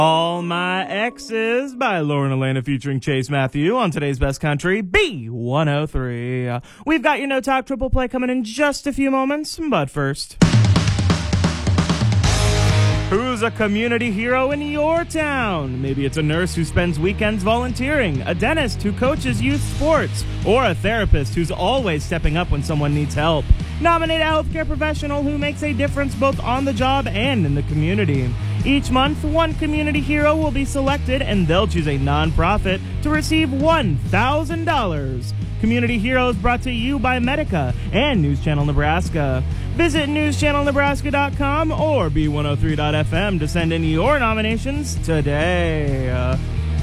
All My Exes by Lauren Elena featuring Chase Matthew on today's Best Country, B103. We've got your No Talk Triple Play coming in just a few moments, but first, who's a community hero in your town? Maybe it's a nurse who spends weekends volunteering, a dentist who coaches youth sports, or a therapist who's always stepping up when someone needs help. Nominate a healthcare professional who makes a difference both on the job and in the community. Each month, one community hero will be selected, and they'll choose a nonprofit to receive $1,000. Community Heroes brought to you by Medica and News Channel Nebraska. Visit newschannelnebraska.com or b103.fm to send in your nominations today.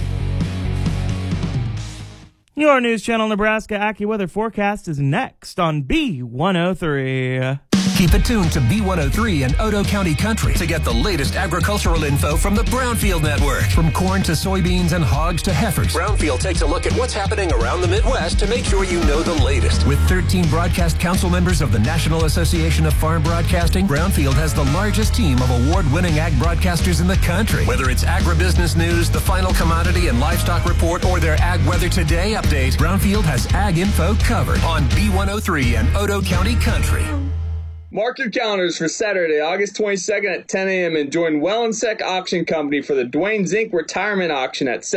Your News Channel Nebraska AccuWeather forecast is next on B103. Keep it tuned to B103 and Otoe County Country to get the latest agricultural info from the Brownfield Network. From corn to soybeans and hogs to heifers, Brownfield takes a look at what's happening around the Midwest to make sure you know the latest. With 13 broadcast council members of the National Association of Farm Broadcasting, Brownfield has the largest team of award-winning ag broadcasters in the country. Whether it's agribusiness news, the final commodity and livestock report, or their Ag Weather Today update, Brownfield has ag info covered on B103 and Otoe County Country. Mark your calendars for Saturday, August 22nd at 10 a.m. and join Wellensec Auction Company for the Dwayne Zink Retirement Auction at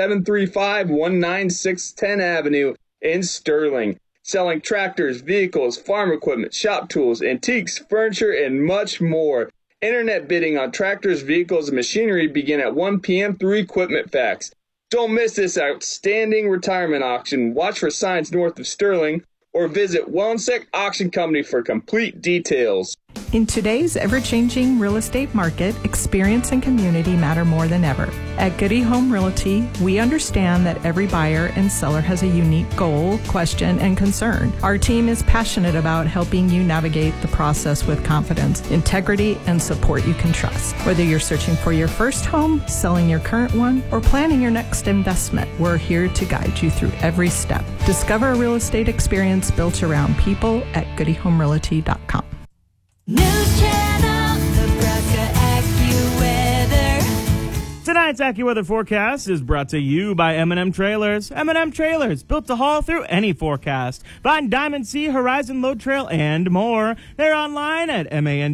735-19610 Avenue in Sterling. Selling tractors, vehicles, farm equipment, shop tools, antiques, furniture, and much more. Internet bidding on tractors, vehicles, and machinery begin at 1 p.m. through Equipment Facts. Don't miss this outstanding retirement auction. Watch for signs north of Sterling, or visit Wellensec Auction Company for complete details. In today's ever-changing real estate market, experience and community matter more than ever. At Goody Home Realty, we understand that every buyer and seller has a unique goal, question, and concern. Our team is passionate about helping you navigate the process with confidence, integrity, and support you can trust. Whether you're searching for your first home, selling your current one, or planning your next investment, we're here to guide you through every step. Discover a real estate experience built around people at goodyhomerealty.com. News Channel Nebraska AccuWeather. Tonight's AccuWeather forecast is brought to you by M&M Trailers. M&M Trailers, built to haul through any forecast. Find Diamond Sea, Horizon Load Trail, and more. They're online at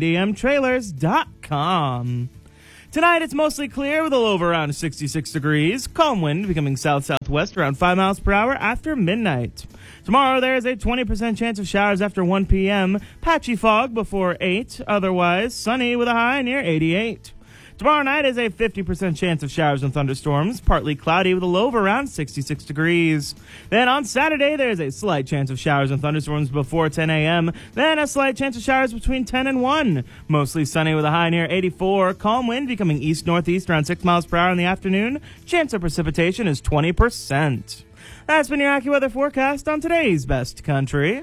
mandmtrailers.com. Tonight, it's mostly clear with a low of around 66 degrees. Calm wind becoming south-southwest around 5 miles per hour after midnight. Tomorrow, there is a 20% chance of showers after 1 p.m., patchy fog before 8, otherwise sunny with a high near 88. Tomorrow night is a 50% chance of showers and thunderstorms, partly cloudy with a low of around 66 degrees. Then on Saturday, there is a slight chance of showers and thunderstorms before 10 a.m., then a slight chance of showers between 10 and 1. Mostly sunny with a high near 84. Calm wind becoming east-northeast around 6 miles per hour in the afternoon. Chance of precipitation is 20%. That's been your AccuWeather forecast on today's Best Country.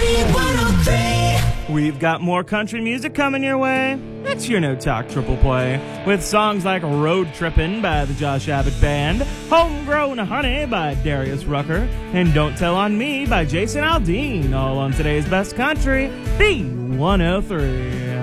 B103. We've got more country music coming your way. It's your No Talk Triple Play with songs like Road Trippin' by the Josh Abbott Band, Homegrown Honey by Darius Rucker, and Don't Tell on Me by Jason Aldean, all on today's Best Country, B103.